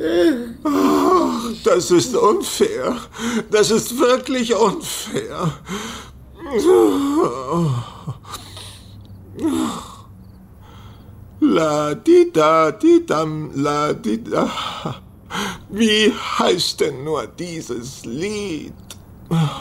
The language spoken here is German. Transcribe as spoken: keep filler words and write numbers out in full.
Ach, das ist unfair. Das ist wirklich unfair. La di da di dam, la di da. Wie heißt denn nur dieses Lied?